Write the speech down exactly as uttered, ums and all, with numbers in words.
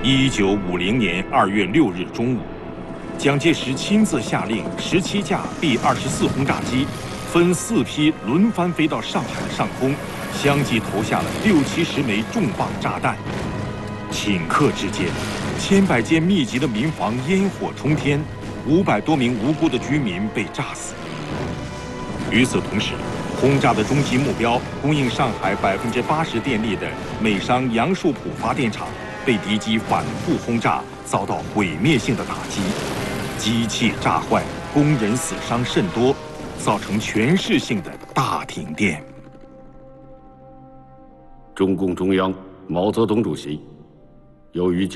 一九五零年二月六日中午，蒋介石亲自下令，十七架 B 二十四轰炸机分四批轮番飞到上海的上空，相继投下了六七十枚重磅炸弹。顷刻之间，千百间密集的民房烟火冲天，五百多名无辜的居民被炸死。与此同时，轰炸的终极目标，供应上海百分之八十电力的美商杨树浦发电厂，被敌机反复轰炸，遭到毁灭性的打击，机器炸坏，工人死伤甚多，造成全市性的大停电。 中共中央毛泽东主席由于